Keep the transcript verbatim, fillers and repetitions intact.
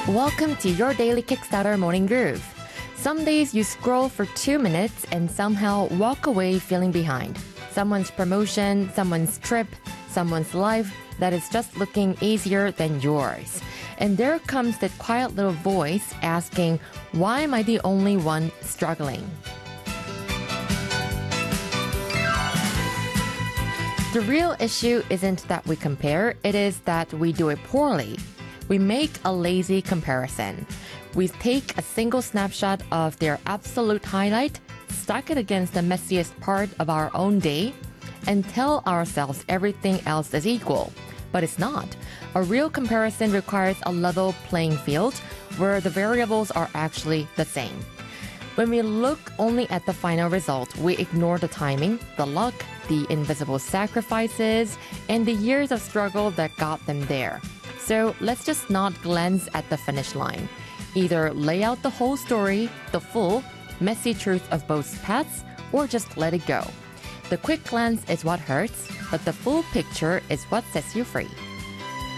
Welcome to your daily Kickstarter morning groove. Some days you scroll for two minutes and somehow walk away feeling behind. Someone's promotion, someone's trip, someone's life that is just looking easier than yours. And there comes that quiet little voice asking, why am I the only one struggling? The real issue isn't that we compare, it is that we do it poorly. We make a lazy comparison. We take a single snapshot of their absolute highlight, stack it against the messiest part of our own day, and tell ourselves everything else is equal. But it's not. A real comparison requires a level playing field where the variables are actually the same. When we look only at the final result, we ignore the timing, the luck, the invisible sacrifices, and the years of struggle that got them there. So let's just not glance at the finish line. Either lay out the whole story, the full, messy truth of both paths, or just let it go. The quick glance is what hurts, but the full picture is what sets you free.